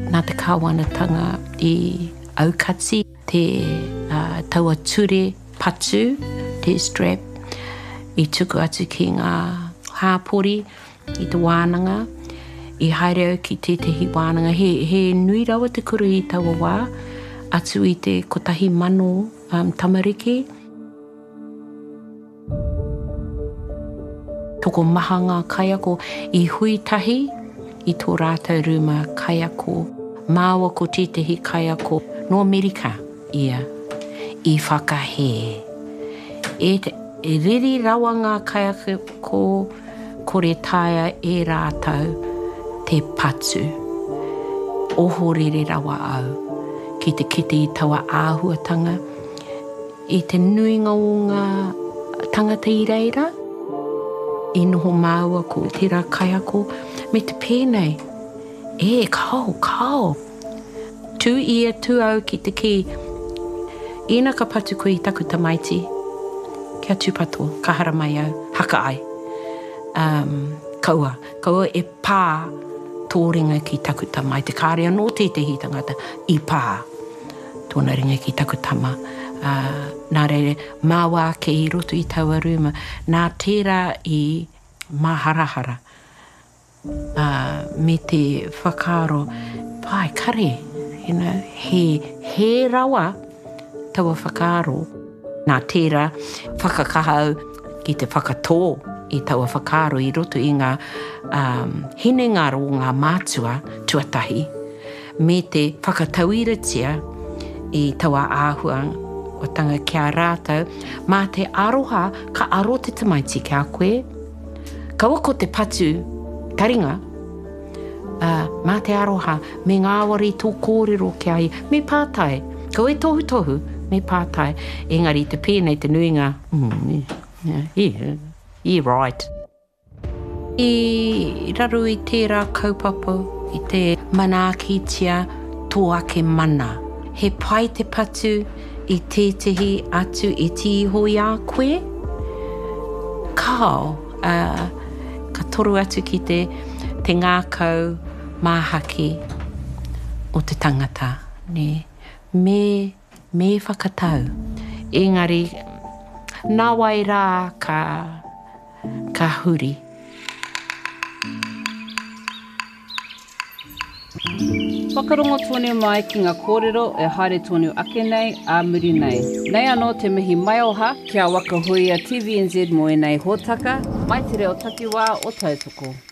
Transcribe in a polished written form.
nā te kāwanatanga I aukati, te taua ture patu, te strap, I tuku atu ki ngā hāpori, I te wānanga, I haere au ki tētahi wānanga. He nui rawa te kuru I taua wā, atu I te kotahi mano tamariki. Toko maha ngā kaiako I huitahi I tō rātou ruma kaiako. Māua ko tētahi kaiako no Amerika ia I whakahe. E riri rawa ngā kaiako kore taia e rātou te patu. Oho rere rawa au ki te kite I taua āhuatanga. I te nuinga o ngā tangata I reira. I noho māua ko tērā kaiako me te pēnei. Kao. Tū ia tū au ki te ki. Ina ka patu koe I taku tamaiti. Kia tūpato, ka hara mai au, haka ai. Kaua e pā tō ringa ki taku tama. I te kāre anō tētahi tangata I pā tōna ringa ki taku tama. Nā reire, māwā ke I roto I taua ruma. Nā tērā I maharahara. Me te whakaaro, pai kare, he rawa taua whakaaro. Nā tērā whakakahau ki te whakatō I taua whakaaro I roto I ngā hinengaro o ngā mātua tuatahi. Me te whakatauiratia I taua āhua o tanga kia rātou. Mā te aroha, ka aro te tamaiti kia koe. Kaua ko te patu taringa. Mā te aroha, me ngāwari tō kōrero kia I. Me pātai, kaua e tohu, me pātai. Engari te pēnei te nuinga. You're right. I raru I tērā kaupapa, I te manakitia tō ake mana. He pai te patu I tētahi atu e tīho I a koe. Kao, ka toru atu ki te ngākau māhaki o te tangata. Me whakatau. Engari, nā wai rā ka huri. Whakarongo tonu mai ki ngā kōrero e haere tonu ake nei, a muri nei. Nei anō te mihi mai oha, kia wakahuia TVNZ mo e nei hōtaka, mai te reo takiwā o tautoko.